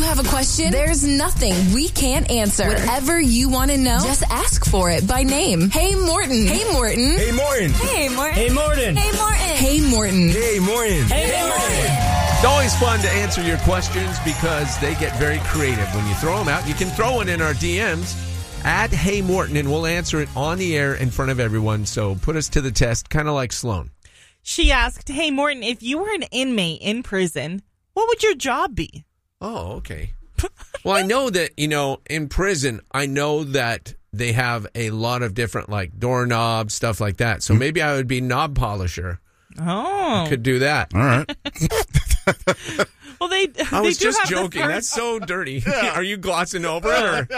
have a question? There's nothing we can't answer. Whatever you want to know, just ask for it by name. Hey, Morton. Hey, Morton. Hey, Morton. Hey, Morton. Hey, Morton. Hey, Morton. Hey, Morton. Hey, Morton. Hey, Morton. It's always fun to answer your questions because they get very creative. When you throw them out, you can throw it in our DMs at Hey Morton, and we'll answer it on the air in front of everyone. So put us to the test, kind of like Sloan. She asked, hey, Morton, if you were an inmate in prison, what would your job be? Oh, okay. Well, I know that, in prison, I know that they have a lot of different, like, doorknobs, stuff like that. So maybe I would be knob polisher. Oh. I could do that. All right. Well, I was just joking. That's so dirty. Yeah. Are you glossing over it?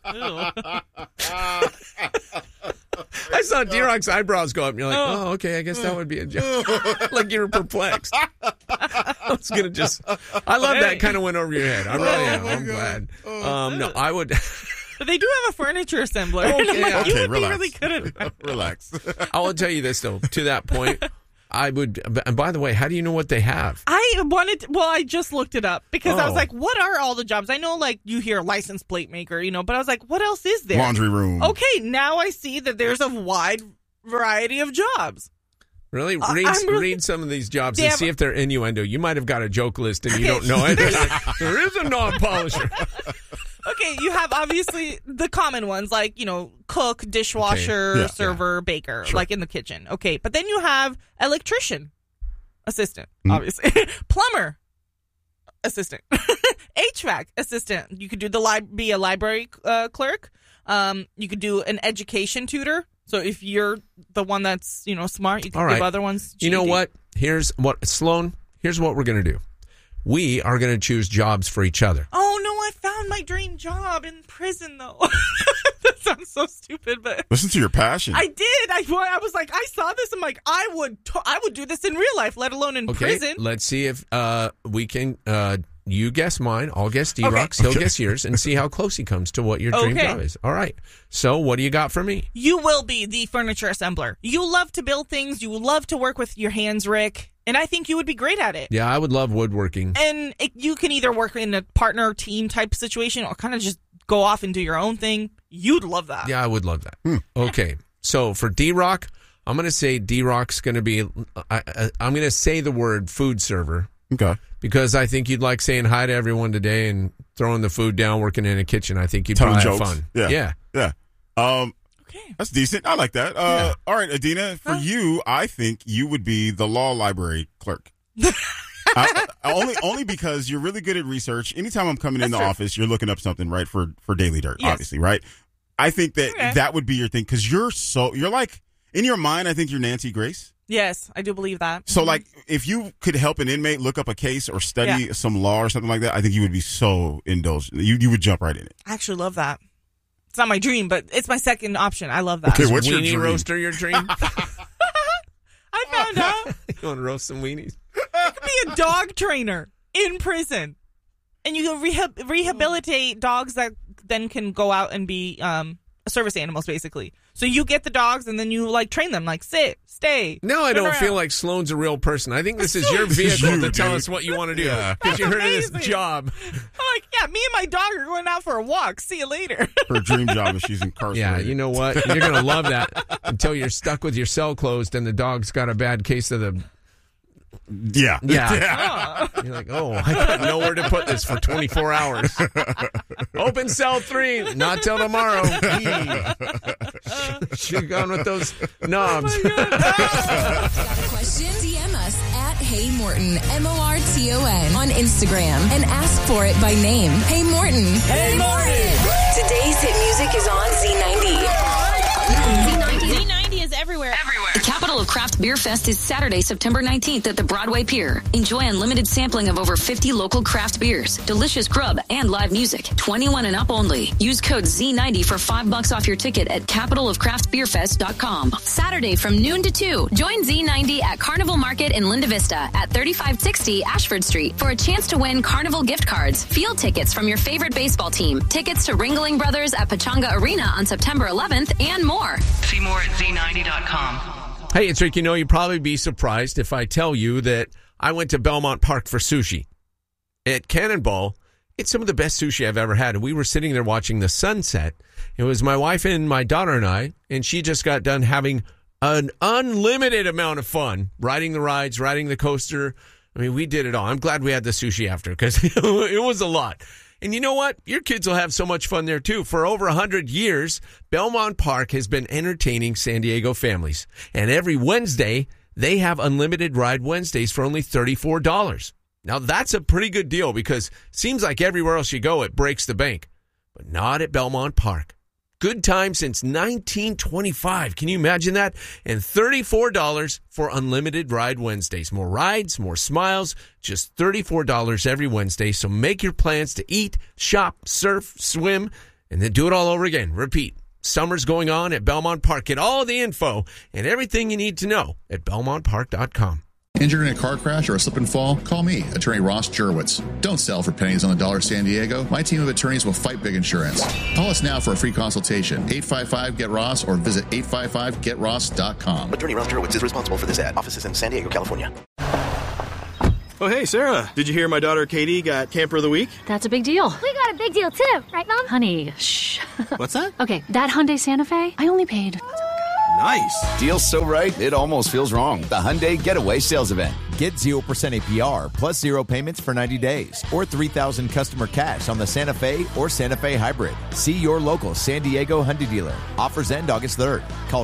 I saw D-Rock's eyebrows go up, and you're like, oh, okay, I guess that would be a joke. Like you were perplexed. I was going to I love that kind of went over your head. I really am. I'm glad. No, I would... But they do have a furniture assembler. Okay, you would relax. be really good at that. Relax. I will tell you this, though. To that point, I would... And by the way, how do you know what they have? I just looked it up because I was like, what are all the jobs? I know, like, you hear license plate maker, but I was like, what else is there? Laundry room. Okay, now I see that there's a wide variety of jobs. Really? Read some of these jobs and see if they're innuendo. You might have got a joke list and you don't know it. There is a knob polisher. Okay, you have obviously the common ones like, cook, dishwasher, server, baker, like in the kitchen. Okay, but then you have electrician, assistant, obviously. Plumber, assistant. HVAC, assistant. You could be a library clerk. You could do an education tutor. So if you're the one that's, smart, you can give other ones GED. You know what? Sloan, here's what we're going to do. We are going to choose jobs for each other. Oh, no, I found my dream job in prison, though. That sounds so stupid, but... Listen to your passion. I did. I was like, I saw this. I'm like, I would do this in real life, let alone in prison. Let's see if we can... you guess mine. I'll guess D-Rock's. He'll guess yours and see how close he comes to what your dream job is. All right. So what do you got for me? You will be the furniture assembler. You love to build things. You love to work with your hands, Rick. And I think you would be great at it. Yeah, I would love woodworking. And you can either work in a partner team type situation or kind of just go off and do your own thing. You'd love that. Yeah, I would love that. Okay. So for D-Rock, I'm going to say D-Rock's going to be... I'm going to say the word food server. Okay. Because I think you'd like saying hi to everyone today and throwing the food down, working in a kitchen. I think you'd probably have fun. Yeah. Okay. That's decent. I like that. All right, Adina, for you, I think you would be the law library clerk. Only because you're really good at research. Anytime I'm coming in the office, you're looking up something, right, for Daily Dirt, obviously, right? I think that that would be your thing because you're like, in your mind, I think you're Nancy Grace. Yes, I do believe that. So, like, if you could help an inmate look up a case or study some law or something like that, I think you would be so indulgent. You would jump right in it. I actually love that. It's not my dream, but it's my second option. I love that. Okay, what's your weenie dream? Roaster your dream? I found out. You want to roast some weenies? You could be a dog trainer in prison. And you can rehabilitate dogs that then can go out and be service animals, basically. So you get the dogs and then you train them, sit, stay. No, I don't feel like Sloan's a real person. I think this is your vehicle to tell us what you want to do. Because you heard of this job. I'm like, yeah, me and my dog are going out for a walk. See you later. Her dream job is she's incarcerated. Yeah, you know what? You're going to love that until you're stuck with your cell closed and the dog's got a bad case of the... Yeah. You're like, I got nowhere to put this for 24 hours. Open cell 3, not till tomorrow. Should have gone with those knobs. Got a question? DM us at Hey Morton, MORTON, on Instagram and ask for it by name. Hey Morton. Hey Morton. Today's hit music is on Z90. Z90 is everywhere. The Capital of Craft Beer Fest is Saturday, September 19th at the Broadway Pier. Enjoy unlimited sampling of over 50 local craft beers, delicious grub, and live music. 21 and up only. Use code Z90 for $5 off your ticket at capitalofcraftbeerfest.com. Saturday from noon to 2. Join Z90 at Carnival Market in Linda Vista at 3560 Ashford Street for a chance to win Carnival gift cards, field tickets from your favorite baseball team, tickets to Ringling Brothers at Pechanga Arena on September 11th, and more. See more at Z90.com. Hey, it's Rick. You'd probably be surprised if I tell you that I went to Belmont Park for sushi. At Cannonball, It's some of the best sushi I've ever had. And we were sitting there watching the sunset. It was my wife and my daughter and I, and she just got done having an unlimited amount of fun riding the rides, riding the coaster. I mean, we did it all. I'm glad we had the sushi after because it was a lot. And you know what? Your kids will have so much fun there, too. For over 100 years, Belmont Park has been entertaining San Diego families. And every Wednesday, they have unlimited ride Wednesdays for only $34. Now, that's a pretty good deal because it seems like everywhere else you go, it breaks the bank. But not at Belmont Park. Good time since 1925. Can you imagine that? And $34 for unlimited ride Wednesdays. More rides, more smiles, just $34 every Wednesday. So make your plans to eat, shop, surf, swim, and then do it all over again. Repeat. Summer's going on at Belmont Park. Get all the info and everything you need to know at BelmontPark.com. Injured in a car crash or a slip and fall? Call me, Attorney Ross Jurwitz. Don't sell for pennies on the dollar, San Diego. My team of attorneys will fight big insurance. Call us now for a free consultation. 855-GET-ROSS or visit 855GetRoss.com. Attorney Ross Jurwitz is responsible for this ad. Offices in San Diego, California. Oh, hey, Sarah. Did you hear my daughter Katie got Camper of the Week? That's a big deal. We got a big deal, too. Right, Mom? Honey, shh. What's that? Okay, that Hyundai Santa Fe, I only paid... Nice. Deal's so right, it almost feels wrong. The Hyundai Getaway Sales Event. Get 0% APR plus 0 payments for 90 days or $3,000 customer cash on the Santa Fe or Santa Fe Hybrid. See your local San Diego Hyundai dealer. Offers end August 3rd. Call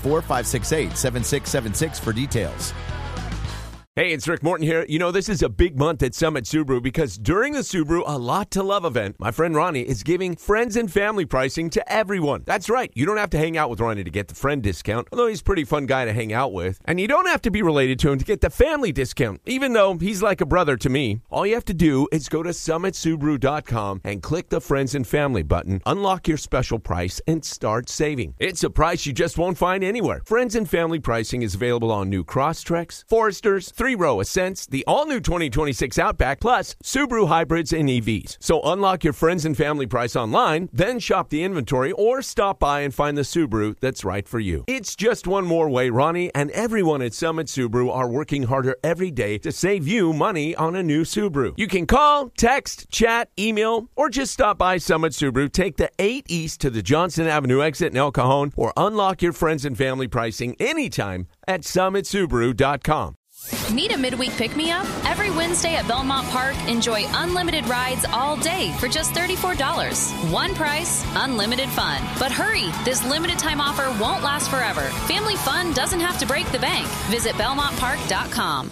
714-568-7676 for details. Hey, it's Rick Morton here. You know, this is a big month at Summit Subaru because during the Subaru A Lot to Love event, my friend Ronnie is giving friends and family pricing to everyone. That's right. You don't have to hang out with Ronnie to get the friend discount, although he's a pretty fun guy to hang out with. And you don't have to be related to him to get the family discount, even though he's like a brother to me. All you have to do is go to summitsubaru.com and click the Friends and Family button, unlock your special price, and start saving. It's a price you just won't find anywhere. Friends and Family pricing is available on new Crosstreks, Foresters, three-row Ascents, the all-new 2026 Outback, plus Subaru hybrids and EVs. So unlock your friends and family price online, then shop the inventory, or stop by and find the Subaru that's right for you. It's just one more way Ronnie and everyone at Summit Subaru are working harder every day to save you money on a new Subaru. You can call, text, chat, email, or just stop by Summit Subaru. Take the 8 East to the Johnson Avenue exit in El Cajon, or unlock your friends and family pricing anytime at summitsubaru.com. Need a midweek pick-me-up? Every Wednesday at Belmont Park, enjoy unlimited rides all day for just $34. One price, unlimited fun. But hurry, this limited time offer won't last forever. Family fun doesn't have to break the bank. Visit BelmontPark.com.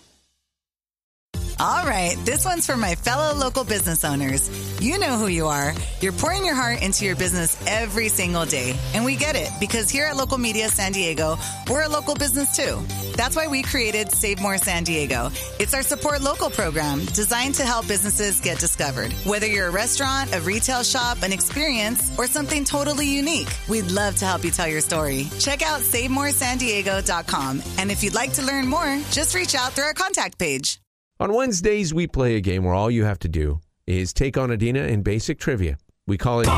All right, this one's for my fellow local business owners. You know who you are. You're pouring your heart into your business every single day. And we get it, because here at Local Media San Diego, we're a local business too. That's why we created Save More San Diego. It's our support local program designed to help businesses get discovered. Whether you're a restaurant, a retail shop, an experience, or something totally unique, we'd love to help you tell your story. Check out SaveMoreSanDiego.com. And if you'd like to learn more, just reach out through our contact page. On Wednesdays, we play a game where all you have to do is take on Adina in basic trivia. We call it...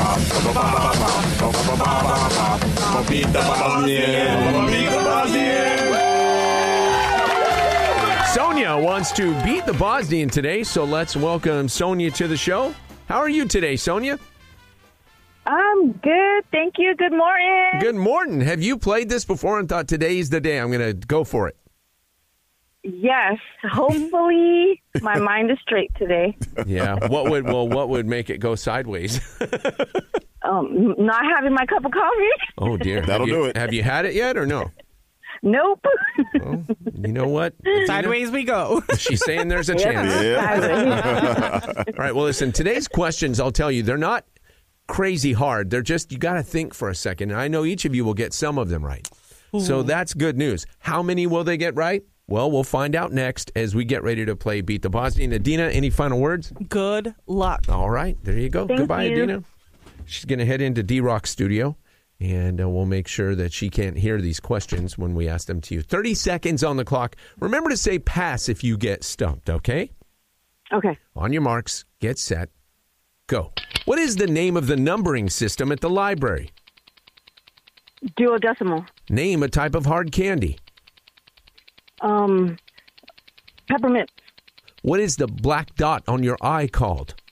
Sonia wants to beat the Bosnian today, so let's welcome Sonia to the show. How are you today, Sonia? I'm good. Thank you. Good morning. Good morning. Have you played this before and thought today's the day I'm going to go for it? Yes. Hopefully my mind is straight today. Yeah. What would make it go sideways? Not having my cup of coffee. Oh, dear. That'll do it. Have you had it yet or no? Nope. Well, you know what? Sideways we go. She's saying there's a chance. Yeah. All right. Well, listen, today's questions, I'll tell you, they're not crazy hard. They're just, you got to think for a second. And I know each of you will get some of them right. Ooh. So that's good news. How many will they get right? Well, we'll find out next as we get ready to play Beat the Bosnian. Adina, any final words? Good luck. All right. There you go. Goodbye, you. Adina. She's going to head into D-Rock's studio, and we'll make sure that she can't hear these questions when we ask them to you. 30 seconds on the clock. Remember to say pass if you get stumped, okay? Okay. On your marks, get set, go. What is the name of the numbering system at the library? Duodecimal. Name a type of hard candy. Peppermint. What is the black dot on your eye called?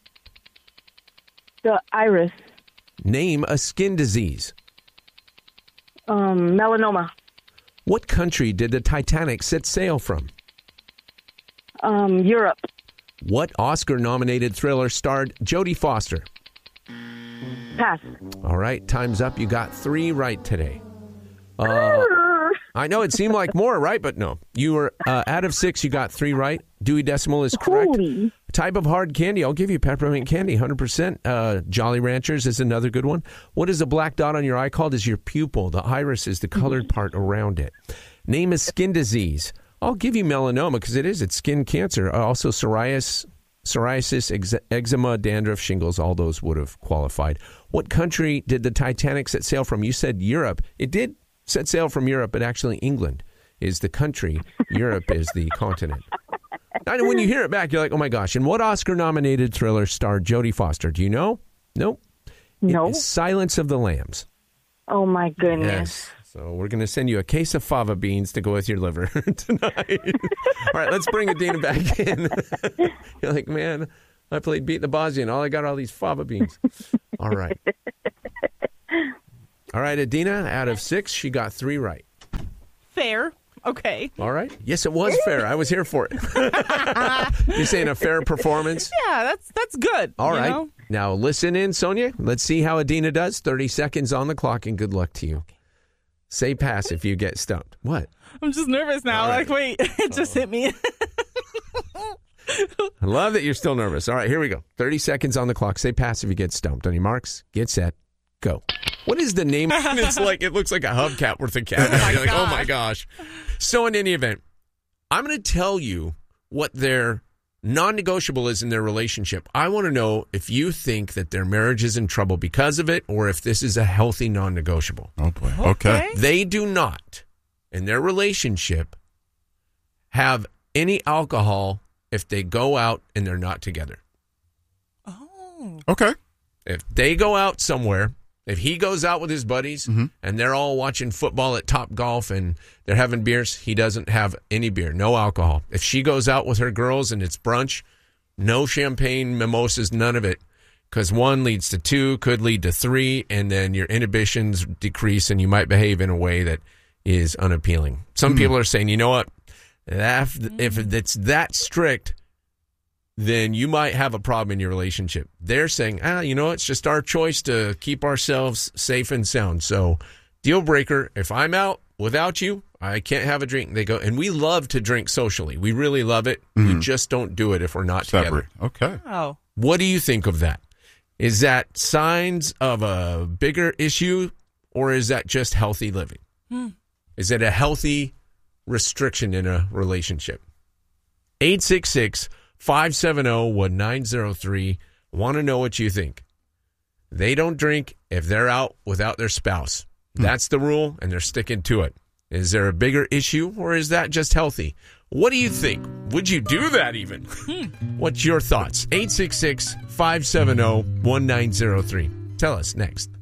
The iris. Name a skin disease. Melanoma. What country did the Titanic set sail from? Europe. What Oscar-nominated thriller starred Jodie Foster? Pass. All right, time's up. You got 3 right today. I know it seemed like more, right? But no. You were out of 6, you got 3 right. Dewey Decimal is correct. Holy. Type of hard candy, I'll give you peppermint candy, 100%. Jolly Ranchers is another good one. What is a black dot on your eye called? Is your pupil. The iris is the colored part around it. Name a skin disease. I'll give you melanoma because it's skin cancer. Also psoriasis, eczema, dandruff, shingles, all those would have qualified. What country did the Titanic set sail from? You said Europe. It did set sail from Europe, but actually England is the country. Europe is the continent. And when you hear it back, you're like, oh my gosh. And what Oscar-nominated thriller starred Jodie Foster? Do you know? Nope. No. Silence of the Lambs. Oh my goodness. Yes. So we're going to send you a case of fava beans to go with your liver tonight. All right, let's bring Adina back in. You're like, man, I played Beat the Bosnian. All I got are all these fava beans. All right. All right, Adina, out of 6, she got 3 right. Fair. Okay. All right. Yes, it was fair. I was here for it. You're saying a fair performance? Yeah, that's good. All right. Know? Now listen in, Sonia. Let's see how Adina does. 30 seconds on the clock, and good luck to you. Say pass if you get stumped. What? I'm just nervous now. All right. Like, wait, it just hit me. I love that you're still nervous. All right, here we go. 30 seconds on the clock. Say pass if you get stumped. On your marks, get set, go. What is the name? It looks like a hubcap worth of cat. You're like, oh my gosh. So in any event, I'm going to tell you what their non-negotiable is in their relationship. I want to know if you think that their marriage is in trouble because of it or if this is a healthy non-negotiable. Oh boy. Okay. They do not, in their relationship, have any alcohol if they go out and they're not together. Oh. Okay. If they go out somewhere, if he goes out with his buddies and they're all watching football at Top Golf and they're having beers, he doesn't have any beer, no alcohol. If she goes out with her girls and it's brunch, no champagne, mimosas, none of it. Because 1 leads to 2, could lead to 3, and then your inhibitions decrease and you might behave in a way that is unappealing. Some people are saying, you know what, if it's that strict, then you might have a problem in your relationship. They're saying, it's just our choice to keep ourselves safe and sound. So, deal breaker, if I'm out without you, I can't have a drink. They go, and we love to drink socially. We really love it. We just don't do it if we're not Separate. Together. Okay. Oh. What do you think of that? Is that signs of a bigger issue, or is that just healthy living? Is it a healthy restriction in a relationship? 866-570-1903. Want to know what you think. They don't drink if they're out without their spouse. That's the rule, and they're sticking to it. Is there a bigger issue, or is that just healthy? What do you think? Would you do that even? What's your thoughts? 866-570-1903. Tell us next.